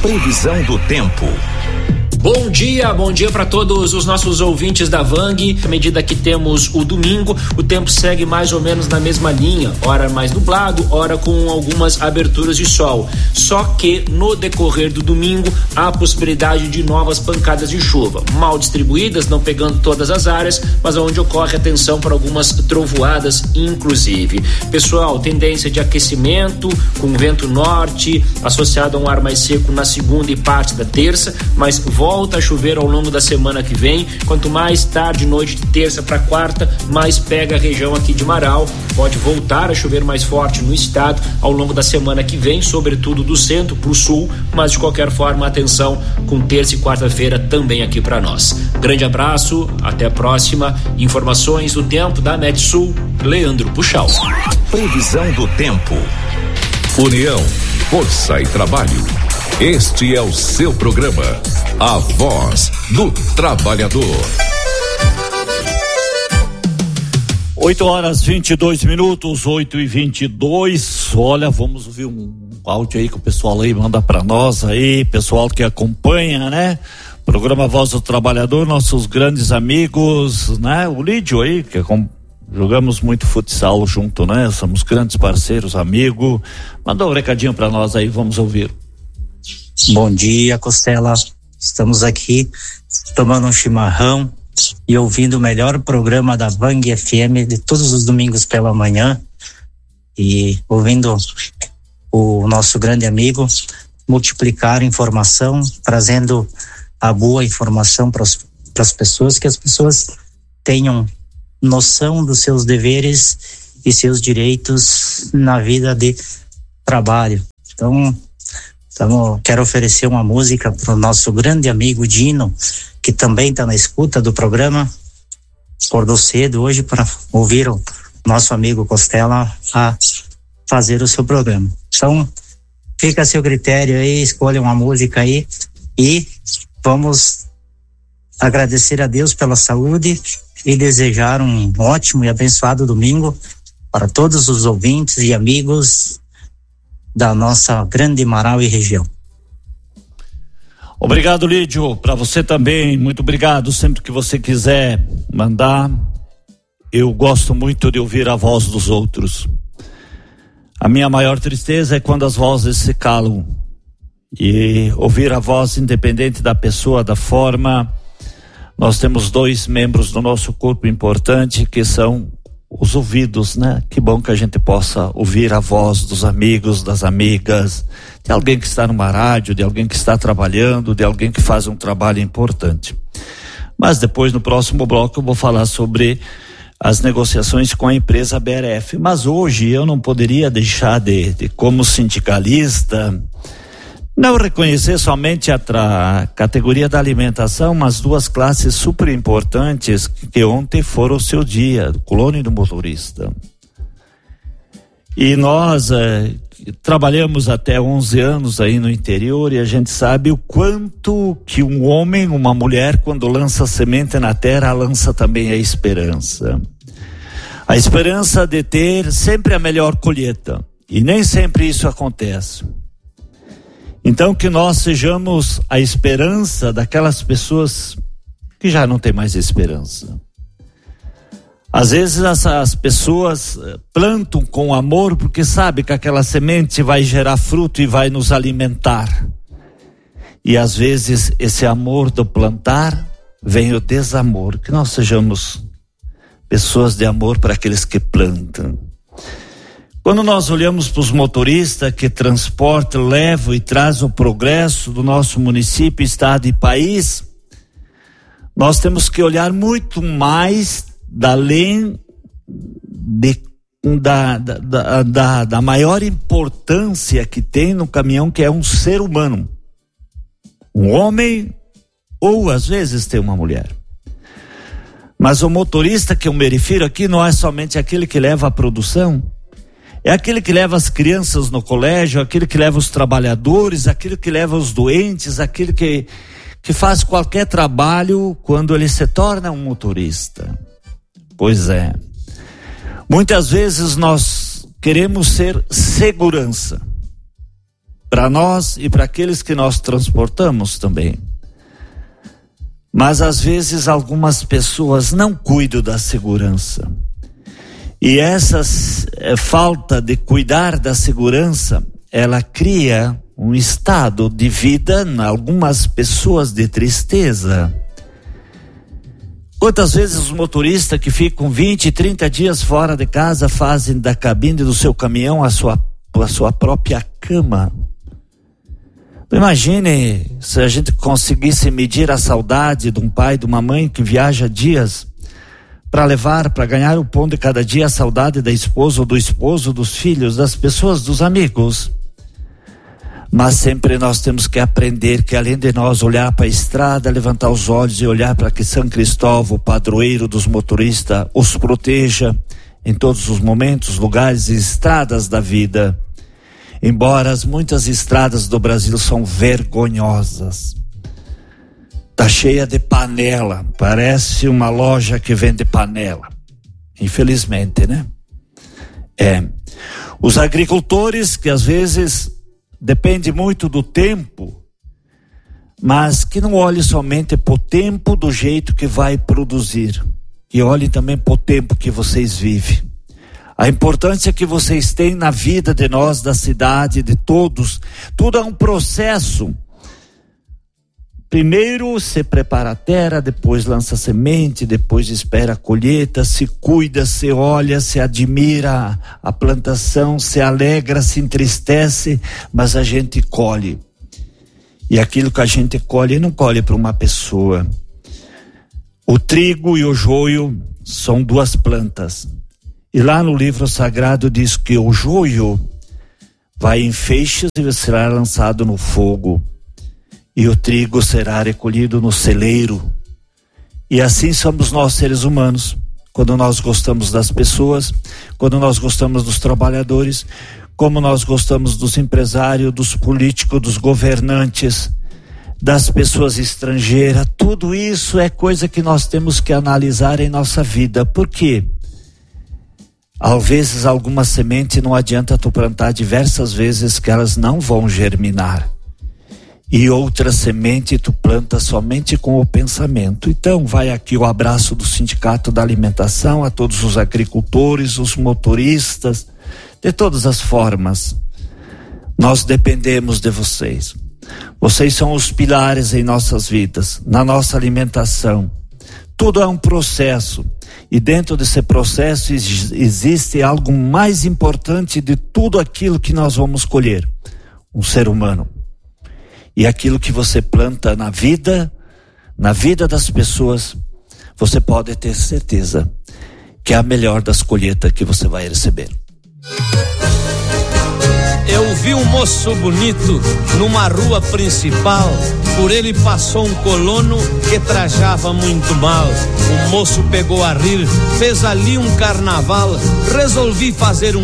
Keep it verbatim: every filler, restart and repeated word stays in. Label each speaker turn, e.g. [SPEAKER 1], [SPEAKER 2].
[SPEAKER 1] Previsão do tempo.
[SPEAKER 2] Bom dia, bom dia para todos os nossos ouvintes da Vang. À medida que temos o domingo, o tempo segue mais ou menos na mesma linha, ora mais nublado, ora com algumas aberturas de sol. Só que no decorrer do domingo há a possibilidade de novas pancadas de chuva, mal distribuídas, não pegando todas as áreas, mas onde ocorre atenção para algumas trovoadas inclusive. Pessoal, tendência de aquecimento com vento norte associado a um ar mais seco na segunda e parte da terça, mas volta Volta a chover ao longo da semana que vem. Quanto mais tarde, noite de terça para quarta, mais pega a região aqui de Marau. Pode voltar a chover mais forte no estado ao longo da semana que vem, sobretudo do centro para o sul, mas de qualquer forma, atenção com terça e quarta-feira também aqui para nós. Grande abraço, até a próxima. Informações do tempo da Metsul, Leandro Puxal.
[SPEAKER 1] Previsão do tempo. União, força e trabalho. Este é o seu programa, a voz do trabalhador.
[SPEAKER 3] oito horas vinte e dois minutos, oito e vinte e dois. Olha, vamos ouvir um áudio aí que o pessoal aí manda pra nós aí, pessoal que acompanha, né? Programa Voz do Trabalhador, nossos grandes amigos, né? O Lídio aí, que acompanha. Jogamos muito futsal junto, né? Somos grandes parceiros, amigo. Manda um recadinho pra nós aí, vamos ouvir.
[SPEAKER 4] Bom dia, Costela. Estamos aqui tomando um chimarrão e ouvindo o melhor programa da Vang F M de todos os domingos pela manhã e ouvindo o nosso grande amigo multiplicar informação, trazendo a boa informação para as pessoas, que as pessoas tenham noção dos seus deveres e seus direitos na vida de trabalho. Então, Então, quero oferecer uma música para o nosso grande amigo Dino, que também está na escuta do programa. Acordou cedo hoje para ouvir o nosso amigo Costela a fazer o seu programa. Então, fica a seu critério aí, escolha uma música aí e vamos agradecer a Deus pela saúde e desejar um ótimo e abençoado domingo para todos os ouvintes e amigos da nossa grande Marau e região.
[SPEAKER 3] Obrigado, Lídio, para você também, muito obrigado. Sempre que você quiser mandar, eu gosto muito de ouvir a voz dos outros. A minha maior tristeza é quando as vozes se calam, e ouvir a voz independente da pessoa, da forma. Nós temos dois membros do nosso corpo importante que são os ouvidos, né? Que bom que a gente possa ouvir a voz dos amigos, das amigas, de alguém que está numa rádio, de alguém que está trabalhando, de alguém que faz um trabalho importante. Mas depois, no próximo bloco, eu vou falar sobre as negociações com a empresa B R F. Mas hoje eu não poderia deixar de, de como sindicalista, não reconhecer somente a tra... categoria da alimentação, mas duas classes super importantes que, que ontem foram o seu dia, o colono e do motorista. E nós eh, trabalhamos até onze anos aí no interior e a gente sabe o quanto que um homem, uma mulher, quando lança semente na terra, lança também a esperança. A esperança de ter sempre a melhor colheita. E nem sempre isso acontece. Então que nós sejamos a esperança daquelas pessoas que já não tem mais esperança. Às vezes essas pessoas plantam com amor porque sabe que aquela semente vai gerar fruto e vai nos alimentar. E às vezes esse amor do plantar vem o desamor. Que nós sejamos pessoas de amor para aqueles que plantam. Quando nós olhamos para os motoristas que transportam, levam e trazem o progresso do nosso município, estado e país, nós temos que olhar muito mais da além de, da, da, da, da maior importância que tem no caminhão, que é um ser humano. Um homem ou às vezes tem uma mulher. Mas o motorista que eu me refiro aqui não é somente aquele que leva a produção, é aquele que leva as crianças no colégio, aquele que leva os trabalhadores, aquele que leva os doentes, aquele que, que faz qualquer trabalho quando ele se torna um motorista. Pois é. Muitas vezes nós queremos ser segurança. para nós e para aqueles que nós transportamos também. Mas às vezes algumas pessoas não cuidam da segurança. E essa é, falta de cuidar da segurança, ela cria um estado de vida em algumas pessoas de tristeza. Quantas vezes os motoristas que ficam vinte, trinta dias fora de casa fazem da cabine do seu caminhão a sua, a sua própria cama? Imagine se a gente conseguisse medir a saudade de um pai, de uma mãe que viaja dias para levar, para ganhar o pão de cada dia, a saudade da esposa ou do esposo, dos filhos, das pessoas, dos amigos. Mas sempre nós temos que aprender que além de nós olhar para a estrada, levantar os olhos e olhar para que São Cristóvão, padroeiro dos motoristas, os proteja em todos os momentos, lugares e estradas da vida. Embora as muitas estradas do Brasil são vergonhosas. Tá cheia de panela, parece uma loja que vende panela. Infelizmente, né? É. Os agricultores que às vezes dependem muito do tempo, mas que não olhem somente para o tempo do jeito que vai produzir, e olhem também para o tempo que vocês vivem. A importância que vocês têm na vida de nós, da cidade, de todos, tudo é um processo. Primeiro se prepara a terra, depois lança semente, depois espera a colheita, se cuida, se olha, se admira a plantação, se alegra, se entristece, mas a gente colhe. E aquilo que a gente colhe, não colhe para uma pessoa. O trigo e o joio são duas plantas. E lá no livro sagrado diz que o joio vai em feixes e será lançado no fogo. E o trigo será recolhido no celeiro. E assim somos nós, seres humanos. Quando nós gostamos das pessoas, quando nós gostamos dos trabalhadores, como nós gostamos dos empresários, dos políticos, dos governantes, das pessoas estrangeiras, tudo isso é coisa que nós temos que analisar em nossa vida. Por quê? Às vezes alguma semente não adianta tu plantar diversas vezes que elas não vão germinar. E outra semente tu planta somente com o pensamento. Então vai aqui o abraço do Sindicato da Alimentação a todos os agricultores, os motoristas, de todas as formas. Nós dependemos de vocês. Vocês são os pilares em nossas vidas, na nossa alimentação. Tudo é um processo. E dentro desse processo existe algo mais importante de tudo aquilo que nós vamos colher. Um ser humano. E aquilo que você planta na vida, na vida das pessoas, você pode ter certeza que é a melhor das colheitas que você vai receber.
[SPEAKER 5] Eu vi um moço bonito numa rua principal. Por ele passou um colono que trajava muito mal. O moço pegou a rir, fez ali um carnaval. Resolvi fazer um